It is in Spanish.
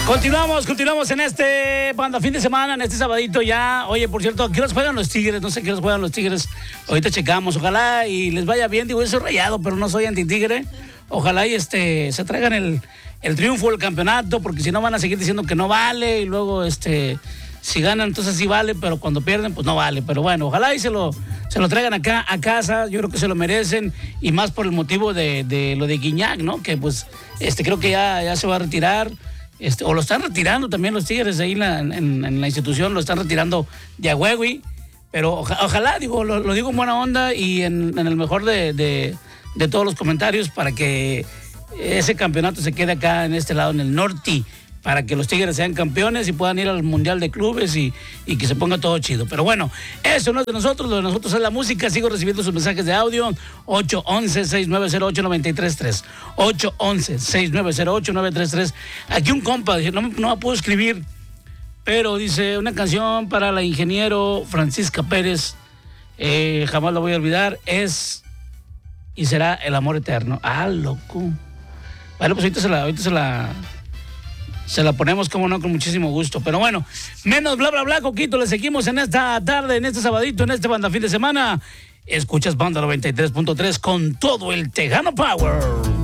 Continuamos en este banda fin de semana, en este sabadito ya. Oye, por cierto, ¿a qué horas juegan los Tigres? No sé qué horas juegan los Tigres. Ahorita checamos, ojalá y les vaya bien. Digo, yo soy Rayado, pero no soy anti-Tigre. Ojalá y se traigan el triunfo, el campeonato, porque si no van a seguir diciendo que no vale y luego si ganan entonces sí vale, pero cuando pierden pues no vale. Pero bueno, ojalá y se lo traigan acá a casa. Yo creo que se lo merecen, y más por el motivo de lo de Guiñac, ¿no? Que pues creo que ya se va a retirar. O lo están retirando también los Tigres ahí en la institución, lo están retirando de a huevi, pero ojalá, digo, lo digo en buena onda y en el mejor de todos los comentarios, para que ese campeonato se quede acá en este lado, en el norte, para que los Tigres sean campeones y puedan ir al Mundial de Clubes y que se ponga todo chido. Pero bueno, eso no es de nosotros, lo de nosotros es la música. Sigo recibiendo sus mensajes de audio, 811-6908-933, 811-6908-933. Aquí un compa, no me puedo escribir, pero dice, una canción para la ingeniero Francisca Pérez, jamás la voy a olvidar, es y será El Amor Eterno. Ah, loco. Vale, pues ahorita se la ponemos, como no, con muchísimo gusto. Pero bueno, menos bla, bla, bla, Coquito. Le seguimos en esta tarde, en este sabadito, en este banda fin de semana. Escuchas Banda 93.3 con todo el Tejano Power.